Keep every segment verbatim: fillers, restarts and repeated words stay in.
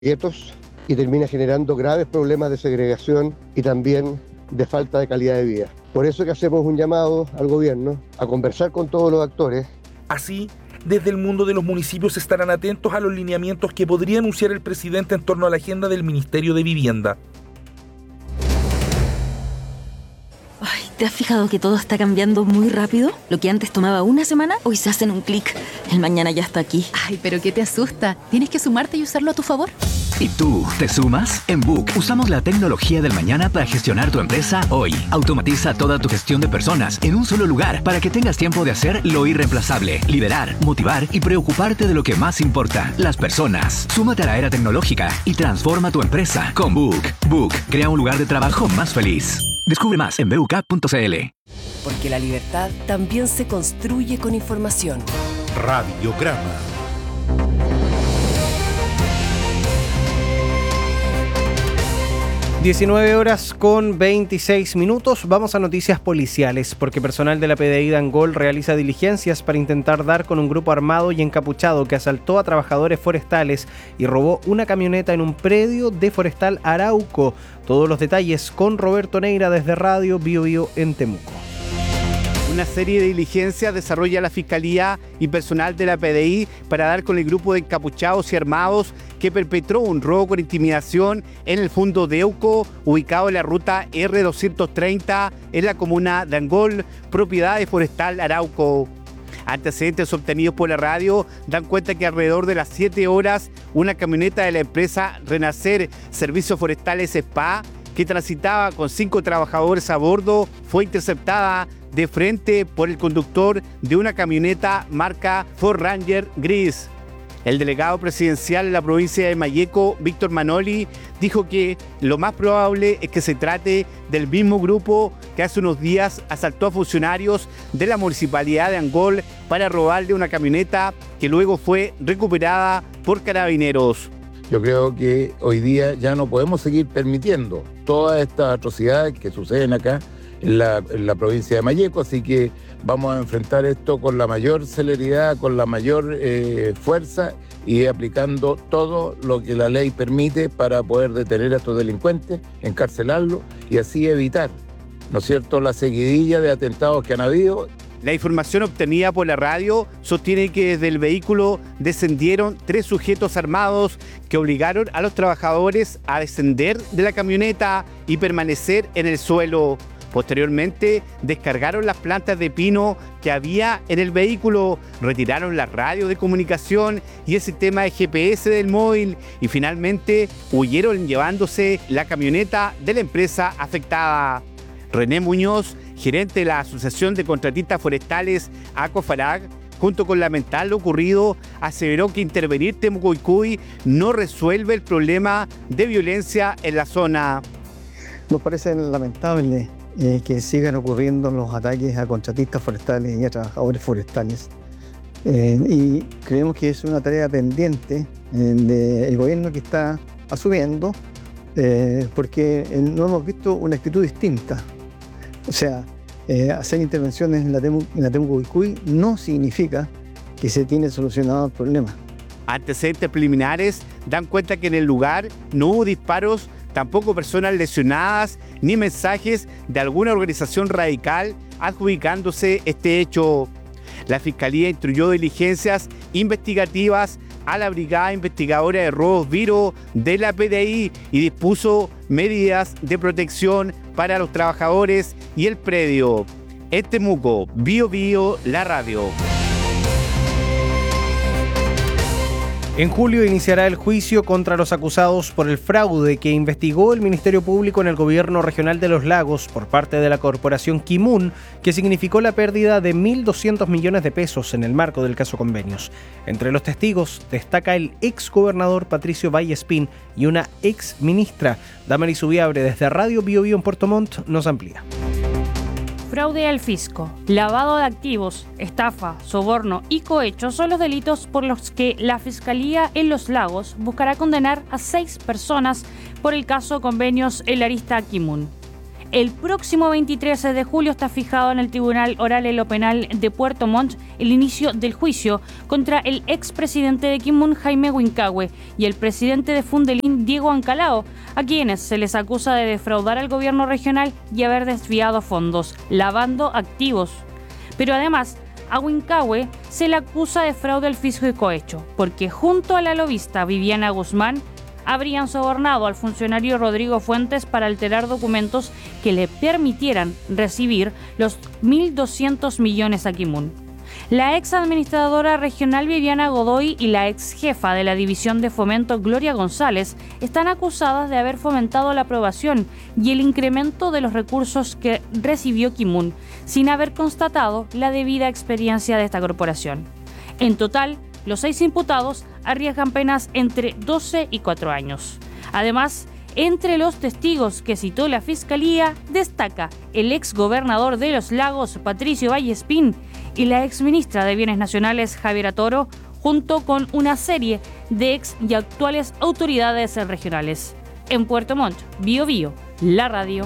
guetos y termina generando graves problemas de segregación y también de falta de calidad de vida. Por eso que hacemos un llamado al gobierno a conversar con todos los actores. Así, desde el mundo de los municipios estarán atentos a los lineamientos que podría anunciar el presidente en torno a la agenda del Ministerio de Vivienda. Ay, ¿te has fijado que todo está cambiando muy rápido? Lo que antes tomaba una semana, hoy se hace en un clic. El mañana ya está aquí. Ay, pero ¿qué te asusta? Tienes que sumarte y usarlo a tu favor. ¿Y tú, te sumas? En Book usamos la tecnología del mañana para gestionar tu empresa hoy. Automatiza toda tu gestión de personas en un solo lugar para que tengas tiempo de hacer lo irreemplazable, liderar, motivar y preocuparte de lo que más importa, las personas. Súmate a la era tecnológica y transforma tu empresa con Book. Book crea un lugar de trabajo más feliz. Descubre más en b u k punto c l. Porque la libertad también se construye con información. Radiograma. diecinueve horas con veintiséis minutos. Vamos a noticias policiales, porque personal de la P D I de Angol realiza diligencias para intentar dar con un grupo armado y encapuchado que asaltó a trabajadores forestales y robó una camioneta en un predio de Forestal Arauco. Todos los detalles con Roberto Neira desde Radio Bio Bio en Temuco. Una serie de diligencias desarrolla la Fiscalía y personal de la P D I para dar con el grupo de encapuchados y armados que perpetró un robo con intimidación en el fondo de Euco, ubicado en la ruta R doscientos treinta en la comuna de Angol, propiedad de Forestal Arauco. Antecedentes obtenidos por la radio dan cuenta que alrededor de las siete horas, una camioneta de la empresa Renacer Servicios Forestales S P A, que transitaba con cinco trabajadores a bordo, fue interceptada de frente por el conductor de una camioneta marca Ford Ranger gris. El delegado presidencial de la provincia de Malleco, Víctor Manoli, dijo que lo más probable es que se trate del mismo grupo que hace unos días asaltó a funcionarios de la municipalidad de Angol para robarle una camioneta que luego fue recuperada por carabineros. Yo creo que hoy día ya no podemos seguir permitiendo todas estas atrocidades que suceden acá en la, en la provincia de Malleco, así que vamos a enfrentar esto con la mayor celeridad, con la mayor eh, fuerza y aplicando todo lo que la ley permite para poder detener a estos delincuentes, encarcelarlos y así evitar, ¿no es cierto?, la seguidilla de atentados que han habido. La información obtenida por la radio sostiene que desde el vehículo descendieron tres sujetos armados que obligaron a los trabajadores a descender de la camioneta y permanecer en el suelo. Posteriormente, descargaron las plantas de pino que había en el vehículo, retiraron la radio de comunicación y el sistema de G P S del móvil y finalmente huyeron llevándose la camioneta de la empresa afectada. René Muñoz, gerente de la Asociación de Contratistas Forestales ACOFARAG, junto con lamentar lo ocurrido, aseveró que intervenir Temuco-Icuy no resuelve el problema de violencia en la zona. Nos parece lamentable eh, que sigan ocurriendo los ataques a contratistas forestales y a trabajadores forestales. Eh, y creemos que es una tarea pendiente eh, del gobierno que está asumiendo, eh, porque eh, no hemos visto una actitud distinta. O sea, eh, hacer intervenciones en la, Temu, en la Temuco-Icuy no significa que se tiene solucionado el problema. Antecedentes preliminares dan cuenta que en el lugar no hubo disparos, tampoco personas lesionadas, ni mensajes de alguna organización radical adjudicándose este hecho. La Fiscalía instruyó diligencias investigativas a la Brigada Investigadora de Robos Viro de la P D I y dispuso medidas de protección para los trabajadores y el predio. En Temuco, Bio Bio, la radio. En julio iniciará el juicio contra los acusados por el fraude que investigó el Ministerio Público en el Gobierno Regional de Los Lagos por parte de la Corporación Kimun, que significó la pérdida de mil doscientos millones de pesos en el marco del caso Convenios. Entre los testigos destaca el ex gobernador Patricio Vallespín y una ex ministra. Damaris Ubiabre desde Radio Bio Bio en Puerto Montt nos amplía. Fraude al fisco, lavado de activos, estafa, soborno y cohecho son los delitos por los que la Fiscalía en Los Lagos buscará condenar a seis personas por el caso Convenios en la arista Kimun. El próximo veintitrés de julio está fijado en el Tribunal Oral en lo Penal de Puerto Montt el inicio del juicio contra el expresidente de Kimun, Jaime Huincahue, y el presidente de Fundelín, Diego Ancalao, a quienes se les acusa de defraudar al gobierno regional y haber desviado fondos, lavando activos. Pero además, a Huincahue se le acusa de fraude al fisco y cohecho, porque junto a la lobista Viviana Guzmán, habrían sobornado al funcionario Rodrigo Fuentes para alterar documentos que le permitieran recibir los mil doscientos millones a Kimun. La ex administradora regional Viviana Godoy y la ex jefa de la División de Fomento Gloria González están acusadas de haber fomentado la aprobación y el incremento de los recursos que recibió Kimun, sin haber constatado la debida experiencia de esta corporación. En total, los seis imputados arriesgan penas entre doce y cuatro años. Además, entre los testigos que citó la Fiscalía, destaca el ex gobernador de Los Lagos, Patricio Vallespín, y la ex ministra de Bienes Nacionales, Javiera Toro, junto con una serie de ex y actuales autoridades regionales. En Puerto Montt, Bío Bío, la radio.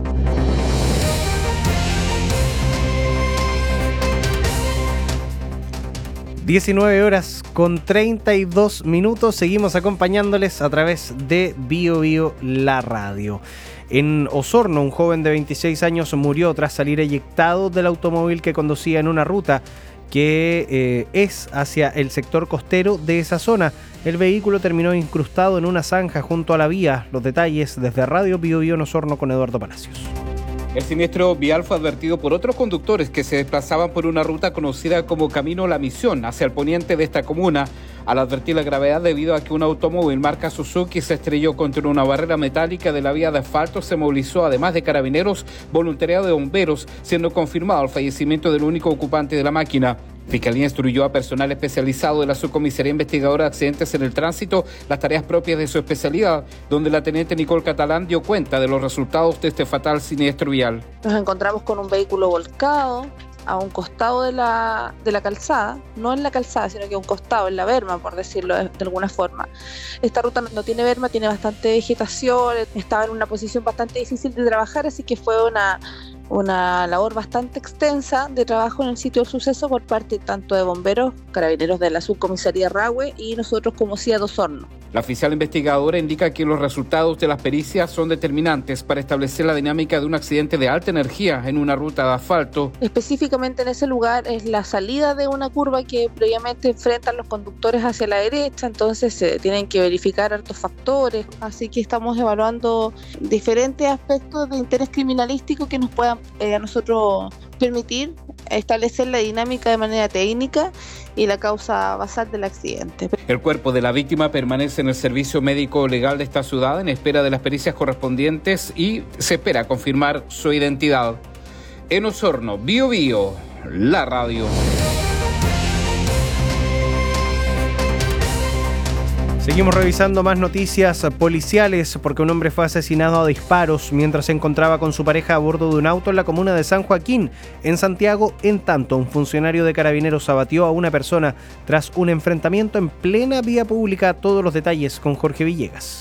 diecinueve horas con treinta y dos minutos. Seguimos acompañándoles a través de Bío Bío, la radio. En Osorno, un joven de veintiséis años murió tras salir eyectado del automóvil que conducía en una ruta que eh, es hacia el sector costero de esa zona. El vehículo terminó incrustado en una zanja junto a la vía. Los detalles desde Radio Bío Bío en Osorno con Eduardo Palacios. El siniestro vial fue advertido por otros conductores que se desplazaban por una ruta conocida como Camino La Misión, hacia el poniente de esta comuna, al advertir la gravedad debido a que un automóvil marca Suzuki se estrelló contra una barrera metálica de la vía de asfalto. Se movilizó, además de carabineros, voluntariado de bomberos, siendo confirmado el fallecimiento del único ocupante de la máquina. Fiscalía instruyó a personal especializado de la Subcomisaría Investigadora de Accidentes en el Tránsito las tareas propias de su especialidad, donde la teniente Nicole Catalán dio cuenta de los resultados de este fatal siniestro vial. Nos encontramos con un vehículo volcado a un costado de la, de la calzada, no en la calzada, sino que a un costado, en la berma, por decirlo de, de alguna forma. Esta ruta no, no tiene berma, tiene bastante vegetación, estaba en una posición bastante difícil de trabajar, así que fue una... una labor bastante extensa de trabajo en el sitio del suceso por parte tanto de bomberos, carabineros de la subcomisaría Rahue y nosotros como C I A de Osorno. La oficial investigadora indica que los resultados de las pericias son determinantes para establecer la dinámica de un accidente de alta energía en una ruta de asfalto. Específicamente en ese lugar es la salida de una curva que previamente enfrentan los conductores hacia la derecha, entonces se eh, tienen que verificar hartos factores, así que estamos evaluando diferentes aspectos de interés criminalístico que nos puedan eh, a nosotros permitir establecer la dinámica de manera técnica y la causa basal del accidente. El cuerpo de la víctima permanece en el servicio médico legal de esta ciudad en espera de las pericias correspondientes y se espera confirmar su identidad. En Osorno, Bío Bío, la radio. Seguimos revisando más noticias policiales porque un hombre fue asesinado a disparos mientras se encontraba con su pareja a bordo de un auto en la comuna de San Joaquín, en Santiago. En tanto, un funcionario de Carabineros abatió a una persona tras un enfrentamiento en plena vía pública. Todos los detalles con Jorge Villegas.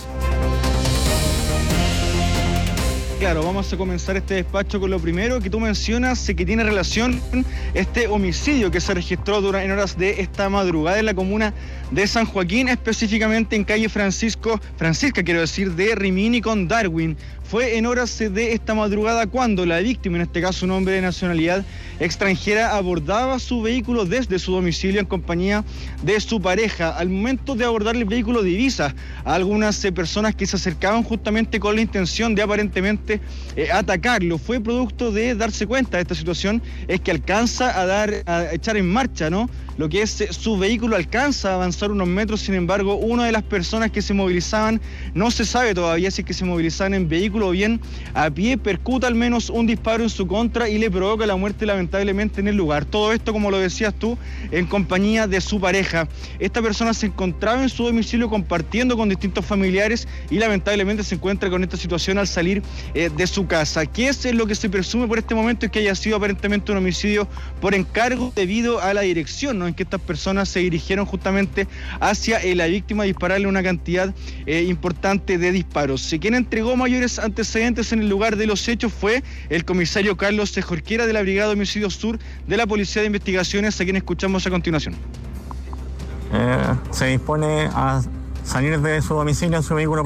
Claro, vamos a comenzar este despacho con lo primero que tú mencionas, que tiene relación con este homicidio que se registró durante en horas de esta madrugada en la comuna de San Joaquín, específicamente en calle Francisco, Francisca quiero decir, de Rimini con Darwin. Fue en horas de esta madrugada cuando la víctima, en este caso un hombre de nacionalidad extranjera, abordaba su vehículo desde su domicilio en compañía de su pareja. Al momento de abordar el vehículo divisa a algunas eh, personas que se acercaban justamente con la intención de aparentemente eh, atacarlo. Fue producto de darse cuenta de esta situación, es que alcanza a dar, a echar en marcha, ¿no?, lo que es eh, su vehículo, alcanza a avanzar unos metros. Sin embargo, una de las personas que se movilizaban, no se sabe todavía si es que se movilizaban en vehículo o bien a pie, percuta al menos un disparo en su contra y le provoca la muerte lamentablemente en el lugar. Todo esto, como lo decías tú, en compañía de su pareja. Esta persona se encontraba en su domicilio compartiendo con distintos familiares y lamentablemente se encuentra con esta situación al salir eh, de su casa. ¿Qué es lo que se presume por este momento? Es que haya sido aparentemente un homicidio por encargo debido a la dirección, ¿no?, en que estas personas se dirigieron justamente hacia eh, la víctima, a dispararle una cantidad eh, importante de disparos. Quien entregó mayores antecedentes en el lugar de los hechos fue el comisario Carlos Jorquera de la Brigada de Homicidios Sur de la Policía de Investigaciones, a quien escuchamos a continuación. Eh, se dispone a salir de su domicilio en su vehículo